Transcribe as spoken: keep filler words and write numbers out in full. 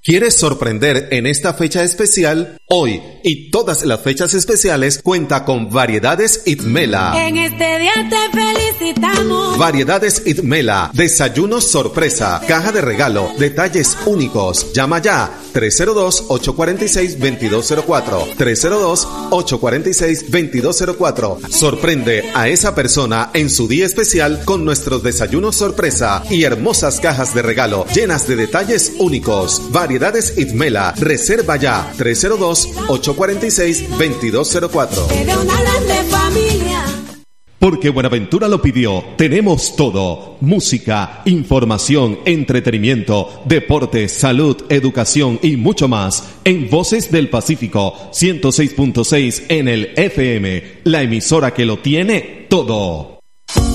¿Quieres sorprender en esta fecha especial? Hoy y todas las fechas especiales cuenta con Variedades Itmela. En este día te felicitamos. Variedades Itmela, desayunos sorpresa, caja de regalo, detalles únicos. Llama ya tres cero dos, ocho cuatro seis, dos dos cero cuatro, tres cero dos, ocho cuatro seis, dos dos cero cuatro. Sorprende a esa persona en su día especial con nuestros desayunos sorpresa y hermosas cajas de regalo llenas de detalles únicos. Variedades Itmela, reserva ya tres cero dos, ocho cuatro seis, dos dos cero cuatro. Porque Buenaventura lo pidió, tenemos todo: música, información, entretenimiento, deportes, salud, educación y mucho más en Voces del Pacífico ciento seis punto seis en el F M, la emisora que lo tiene todo.